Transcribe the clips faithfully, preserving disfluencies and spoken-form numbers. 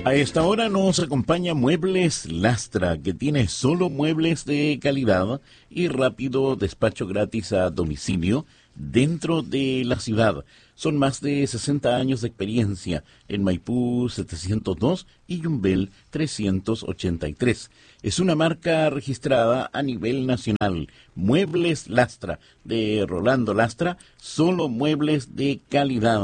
A esta hora nos acompaña Muebles Lastra, que tiene solo muebles de calidad y rápido despacho gratis a domicilio dentro de la ciudad. Son más de sesenta años de experiencia en Maipú setecientos dos y Yumbel trescientos ochenta y tres. Es una marca registrada a nivel nacional. Muebles Lastra, de Rolando Lastra, solo muebles de calidad.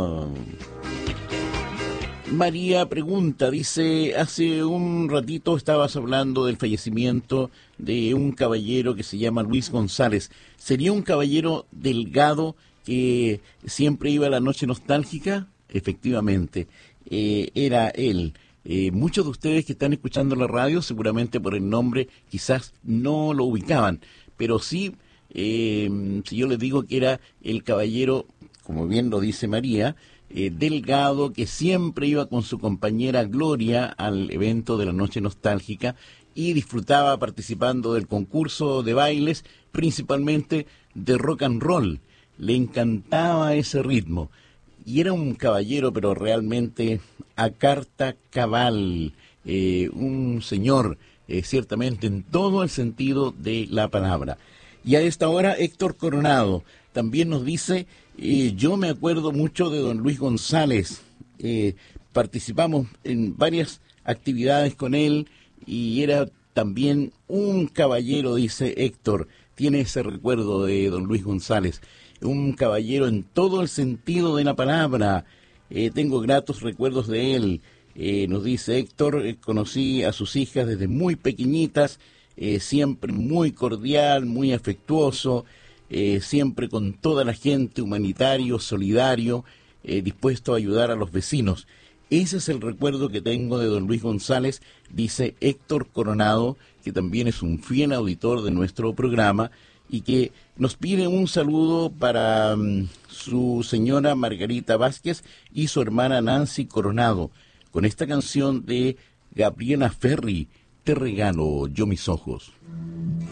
María pregunta, dice, hace un ratito estabas hablando del fallecimiento de un caballero que se llama Luis González. ¿Sería un caballero delgado que siempre iba a la noche nostálgica? Efectivamente, eh, era él. Eh, muchos de ustedes que están escuchando la radio, seguramente por el nombre quizás no lo ubicaban, pero sí, eh, si yo les digo que era el caballero, como bien lo dice María, Eh, delgado, que siempre iba con su compañera Gloria al evento de la noche nostálgica y disfrutaba participando del concurso de bailes, principalmente de rock and roll. Le encantaba ese ritmo y era un caballero, pero realmente a carta cabal, eh, un señor, eh, ciertamente en todo el sentido de la palabra. Y a esta hora Héctor Coronado también nos dice, eh, yo me acuerdo mucho de don Luis González, eh, participamos en varias actividades con él y era también un caballero, dice Héctor, tiene ese recuerdo de don Luis González, un caballero en todo el sentido de la palabra, eh, tengo gratos recuerdos de él, eh, nos dice Héctor, eh, conocí a sus hijas desde muy pequeñitas, eh, siempre muy cordial, muy afectuoso, Eh, siempre con toda la gente, humanitario, solidario, eh, dispuesto a ayudar a los vecinos. Ese es el recuerdo que tengo de don Luis González, dice Héctor Coronado, que también es un fiel auditor de nuestro programa y que nos pide un saludo para um, su señora Margarita Vázquez y su hermana Nancy Coronado, con esta canción de Gabriela Ferri, Te regalo yo mis ojos.